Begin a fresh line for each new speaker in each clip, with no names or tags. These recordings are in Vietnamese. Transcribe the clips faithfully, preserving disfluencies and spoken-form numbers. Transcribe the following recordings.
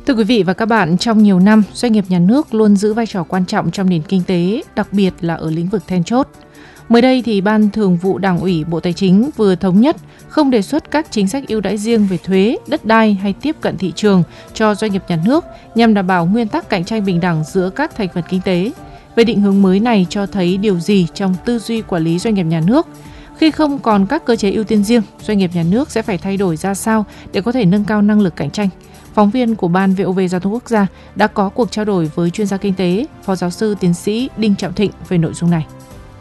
Thưa quý vị và các bạn, trong nhiều năm, doanh nghiệp nhà nước luôn giữ vai trò quan trọng trong nền kinh tế, đặc biệt là ở lĩnh vực then chốt. Mới đây thì Ban Thường vụ Đảng ủy Bộ Tài chính vừa thống nhất không đề xuất các chính sách ưu đãi riêng về thuế, đất đai hay tiếp cận thị trường cho doanh nghiệp nhà nước nhằm đảm bảo nguyên tắc cạnh tranh bình đẳng giữa các thành phần kinh tế. Về định hướng mới này cho thấy điều gì trong tư duy quản lý doanh nghiệp nhà nước? Khi không còn các cơ chế ưu tiên riêng, doanh nghiệp nhà nước sẽ phải thay đổi ra sao để có thể nâng cao năng lực cạnh tranh? Phóng viên của Ban vê o vê Giao thông Quốc gia đã có cuộc trao đổi với chuyên gia kinh tế, Phó giáo sư tiến sĩ Đinh Trọng Thịnh về nội dung này.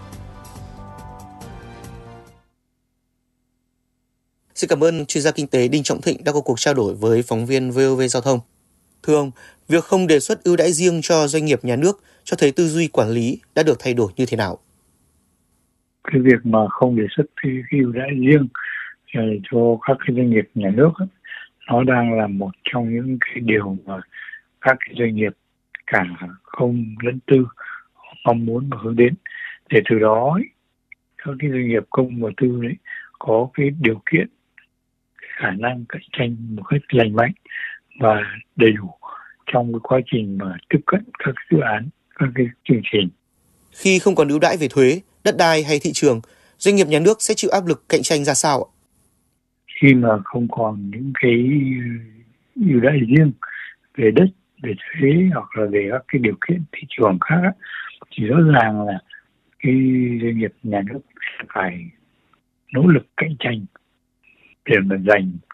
Xin cảm ơn chuyên gia kinh tế Đinh Trọng Thịnh đã có cuộc trao đổi với phóng viên vê o vê Giao thông. Thưa ông, việc không đề xuất ưu đãi riêng cho doanh nghiệp nhà nước cho thấy tư duy quản lý đã được thay đổi như thế nào?
Cái việc mà không đề xuất cái ưu đãi riêng cho các cái doanh nghiệp nhà nước ấy, nó đang là một trong những cái điều mà các cái doanh nghiệp cả công lẫn tư mong muốn và hướng đến, để từ đó ấy, các cái doanh nghiệp công và tư đấy có cái điều kiện, khả năng cạnh tranh một cách lành mạnh và đầy đủ trong cái quá trình mà tiếp cận các dự án, các cái chương trình.
Khi không còn ưu đãi về thuế, đất đai hay thị trường, doanh nghiệp nhà nước sẽ chịu áp lực cạnh tranh ra sao ạ?
Khi mà không còn những cái ưu đãi riêng về đất, về thuế hoặc là về các cái điều kiện thị trường khác á, thì rõ ràng là cái doanh nghiệp nhà nước phải nỗ lực cạnh tranh để mà giành